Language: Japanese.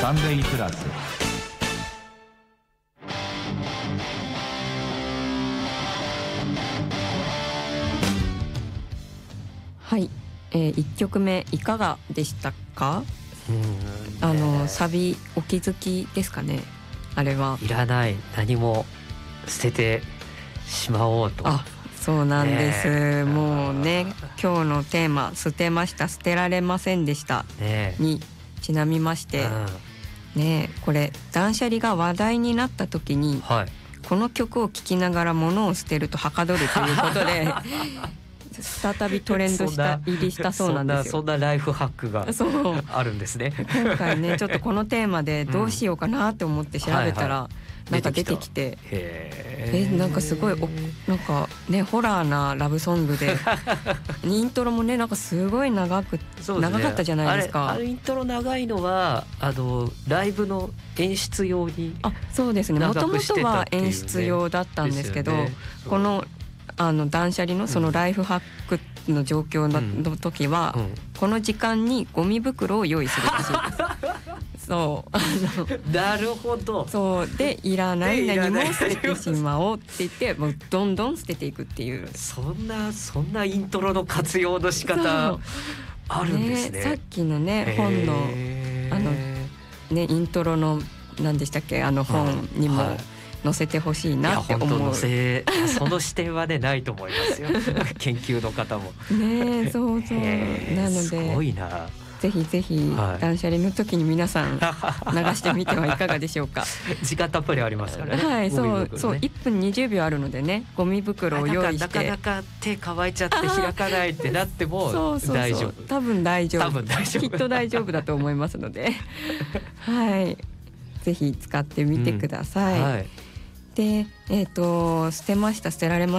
サンデープラス。 はい、1曲目いかがでしたか？サビお気づきですかね？あれはいらない、何も捨ててしまおうと。 あ、そうなんです、もうね、今日のテーマ捨てました、捨てられませんでしたにちなみまして、ね、これ断捨離が話題になった時に、はい、この曲を聴きながら物を捨てるとはかどるということで再びトレンド入りしたそうなんですよ。 そんなライフハックがあるんですね。 今回ねちょっとこのテーマでどうしようかなと思って調べたら、なんか出てきて、なんかすごいなんかねホラーなラブソングでイントロもねなんかすごい長かったじゃないですか。 あれイントロ長いのはライブの演出用に、 そうですね、もともとは演出用だったんですけど、この断捨離のそのライフハックの状況の時は、この時間にゴミ袋を用意するらしいですそうなるほど。 そうで、いらない何も捨ててしまおうって言ってもうどんどん捨てていくっていう、 そんなイントロの活用の仕方あるんですね。 さっきのね本のねイントロの何でしたっけ、本にも、載せてほしいなって思う。 その視点はねないと思いますよ研究の方もね。そうそう、なのですごいな。 ぜひぜひ断捨離の時に皆さん流してみてはいかがでしょうか時間たっぷりありますからね。 はい、そう1分20秒あるのでね、ゴミ袋を用意して、 なかなか手乾いちゃって開かないってなっても大丈夫。 多分大丈夫きっと大丈夫だと思いますのではい、ぜひ使ってみてください。で捨てました捨てられま